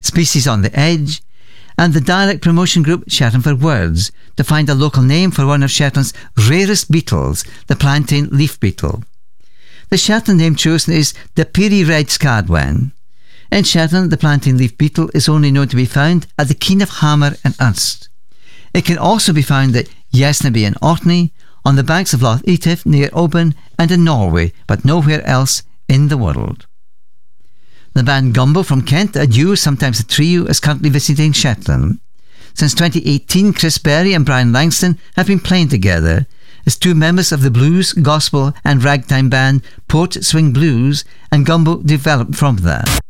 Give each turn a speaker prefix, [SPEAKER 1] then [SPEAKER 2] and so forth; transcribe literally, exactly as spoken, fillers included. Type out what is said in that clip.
[SPEAKER 1] Species on the Edge, and the dialect promotion group Shetland for Words to find a local name for one of Shetland's rarest beetles, the plantain leaf beetle. The Shetland name chosen is the Peary Red Scadwen. In Shetland, the plantain leaf beetle is only known to be found at the Keen of Hammer and Ernst. It can also be found at Yesnaby and Orkney, on the banks of Loch Etive near Oban, and in Norway, but nowhere else in the world. The band Gumbo from Kent, a duo, sometimes a trio, is currently visiting Shetland. Since twenty eighteen, Chris Berry and Brian Langston have been playing together as two members of the blues, gospel and ragtime band Port Swing Blues, and Gumbo developed from that.